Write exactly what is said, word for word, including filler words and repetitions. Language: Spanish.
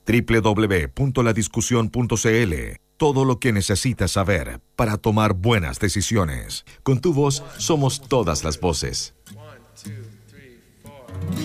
doble u doble u doble u punto la discusión punto c l. Todo lo que necesitas saber para tomar buenas decisiones. Con tu voz somos todas las voces.